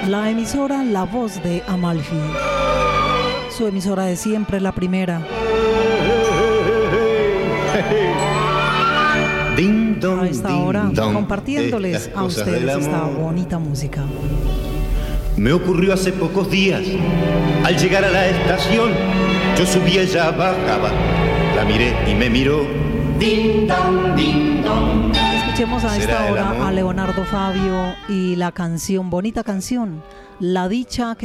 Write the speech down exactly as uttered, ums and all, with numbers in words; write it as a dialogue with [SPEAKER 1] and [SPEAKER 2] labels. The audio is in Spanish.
[SPEAKER 1] La emisora La Voz de Amalfi. Su emisora de siempre, la primera.
[SPEAKER 2] Ding dong,
[SPEAKER 1] A esta
[SPEAKER 2] ding
[SPEAKER 1] hora,
[SPEAKER 2] dong.
[SPEAKER 1] compartiéndoles
[SPEAKER 2] Estas
[SPEAKER 1] a
[SPEAKER 2] cosas
[SPEAKER 1] ustedes
[SPEAKER 2] del
[SPEAKER 1] esta
[SPEAKER 2] amor.
[SPEAKER 1] bonita música.
[SPEAKER 2] Me ocurrió hace pocos días. Al llegar a la estación, yo subí, ella bajaba. La miré y me miró. Ding dong, ding dong.
[SPEAKER 1] Escuchemos a
[SPEAKER 2] ¿Será
[SPEAKER 1] esta
[SPEAKER 2] el
[SPEAKER 1] hora
[SPEAKER 2] amor?
[SPEAKER 1] a Leonardo Fabio y la canción, bonita canción, La Dicha que